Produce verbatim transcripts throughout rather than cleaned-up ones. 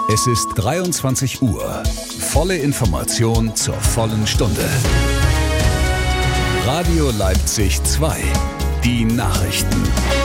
Es ist dreiundzwanzig Uhr. Volle Information zur vollen Stunde. Radio Leipzig zwei. Die Nachrichten.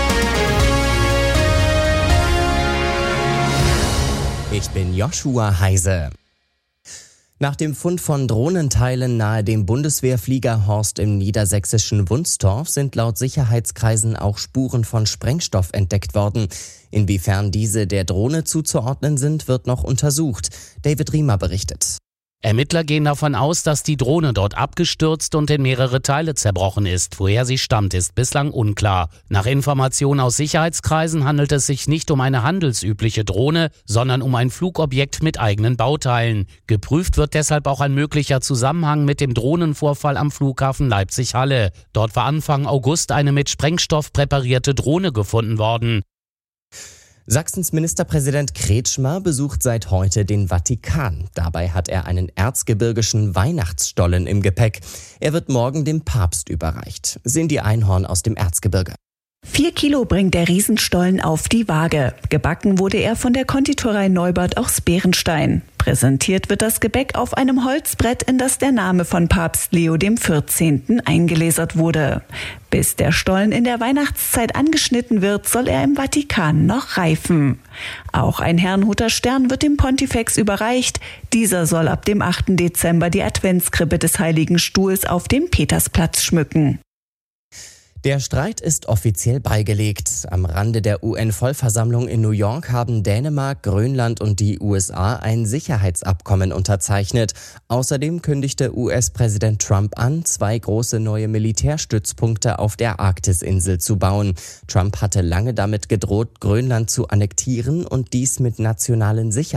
Ich bin Joshua Heise. Nach dem Fund von Drohnenteilen nahe dem Bundeswehrfliegerhorst im niedersächsischen Wunstorf sind laut Sicherheitskreisen auch Spuren von Sprengstoff entdeckt worden. Inwiefern diese der Drohne zuzuordnen sind, wird noch untersucht. David Riemer berichtet. Ermittler gehen davon aus, dass die Drohne dort abgestürzt und in mehrere Teile zerbrochen ist. Woher sie stammt, ist bislang unklar. Nach Informationen aus Sicherheitskreisen handelt es sich nicht um eine handelsübliche Drohne, sondern um ein Flugobjekt mit eigenen Bauteilen. Geprüft wird deshalb auch ein möglicher Zusammenhang mit dem Drohnenvorfall am Flughafen Leipzig-Halle. Dort war Anfang August eine mit Sprengstoff präparierte Drohne gefunden worden. Sachsens Ministerpräsident Kretschmer besucht seit heute den Vatikan. Dabei hat er einen erzgebirgischen Weihnachtsstollen im Gepäck. Er wird morgen dem Papst überreicht. Cindy Einhorn aus dem Erzgebirge. Vier Kilo bringt der Riesenstollen auf die Waage. Gebacken wurde er von der Konditorei Neubert aus Bärenstein. Präsentiert wird das Gebäck auf einem Holzbrett, in das der Name von Papst Leo der vierzehnte. eingelasert wurde. Bis der Stollen in der Weihnachtszeit angeschnitten wird, soll er im Vatikan noch reifen. Auch ein Herrnhuter Stern wird dem Pontifex überreicht. Dieser soll ab dem achten Dezember die Adventskrippe des Heiligen Stuhls auf dem Petersplatz schmücken. Der Streit ist offiziell beigelegt. Am Rande der U N-Vollversammlung in New York haben Dänemark, Grönland und die U S A ein Sicherheitsabkommen unterzeichnet. Außerdem kündigte U S-Präsident Trump an, zwei große neue Militärstützpunkte auf der Arktisinsel zu bauen. Trump hatte lange damit gedroht, Grönland zu annektieren und dies mit nationalen Sicherheits